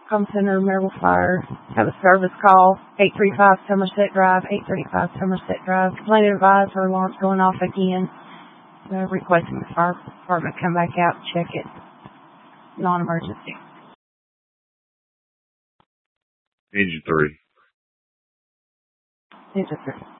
Com Center, Maryville Fire. Have a service call, 835 Somerset Drive, 835 Somerset Drive. Complaint advised her alarm's going off again. Requesting the fire department come back out and check it. Non-emergency. Engine 3. Engine 3.